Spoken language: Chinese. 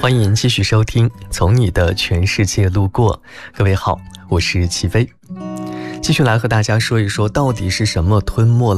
欢迎继续收听《从你的全世界路过》。各位好，我是齐飞，继续来和大家说一说，到底是什么吞没了